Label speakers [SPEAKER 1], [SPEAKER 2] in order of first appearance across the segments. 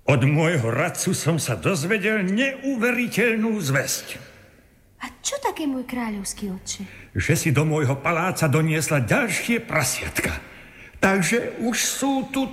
[SPEAKER 1] Od môjho radcu som sa dozvedel neuveriteľnú zvesť.
[SPEAKER 2] A čo také, môj kráľovský otče?
[SPEAKER 1] Že si do môjho paláca doniesla ďalšie prasiatka. Takže už sú tu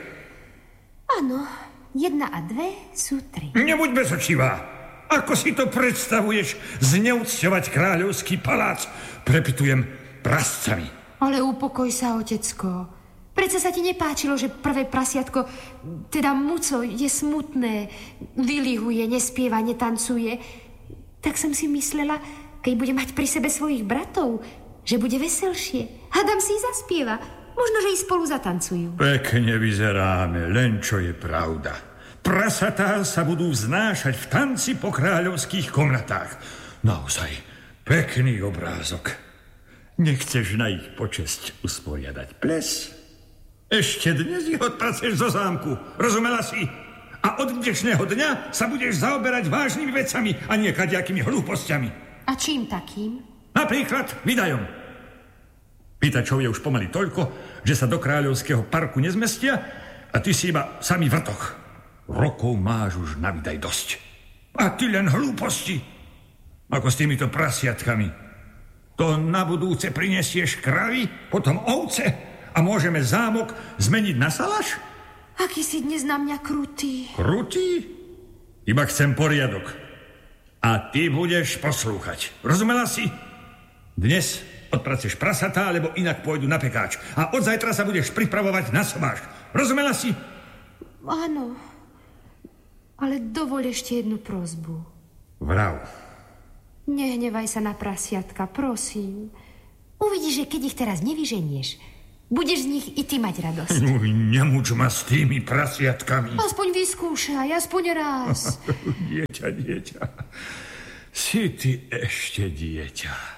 [SPEAKER 1] 3.
[SPEAKER 2] Áno, 1 a 2 sú 3.
[SPEAKER 1] Nebuď bezočivá. Ako si to predstavuješ zneúcťovať kráľovský palác? Prepitujem prascami.
[SPEAKER 2] Ale upokoj sa, otecko. Prečo sa ti nepáčilo, že prvé prasiatko, teda Muco, je smutné, vylihuje, nespieva, netancuje? Tak som si myslela, keď bude mať pri sebe svojich bratov, že bude veselšie. Hádam si zaspieva. Možno, že i spolu zatancujú.
[SPEAKER 1] Pekne vyzeráme, len čo je pravda. Prasatá sa budú vznášať v tanci po kráľovských komnatách. Naozaj, pekný obrázok. Nechceš na ich počesť usporiadať ples? Ešte dnes ich odpracuješ zo zámku. Rozumela si? A od dnešného dňa sa budeš zaoberať vážnymi vecami a nie kadejakými hlúpostiami.
[SPEAKER 2] A čím takým?
[SPEAKER 1] Napríklad výdajom. Pýtačov je už pomaly toľko, že sa do kráľovského parku nezmestia a ty si iba samý vrtoch. Rokov máš už na výdaj dosť. A ty len hlúposti. Ako s týmito prasiatkami. To na budúce prinesieš kravy, potom ovce a môžeme zámok zmeniť na salaš?
[SPEAKER 2] Aký si dnes na mňa krutý.
[SPEAKER 1] Krutý? Iba chcem poriadok. A ty budeš poslúchať. Rozumela si? Dnes odpracuješ prasatá, lebo inak pôjdu na pekáč. A od zajtra sa budeš pripravovať na sobáš. Rozumela si?
[SPEAKER 2] Áno. Ale dovoľ ešte jednu prosbu.
[SPEAKER 1] Vrav.
[SPEAKER 2] Nehnevaj sa na prasiatka, prosím. Uvidíš, že keď ich teraz nevyženieš, budeš z nich i ty mať radosť.
[SPEAKER 1] Nemúč ma s tými prasiatkami.
[SPEAKER 2] Aspoň vyskúšaj, aspoň raz.
[SPEAKER 1] Dieťa. Si ty ešte dieťa.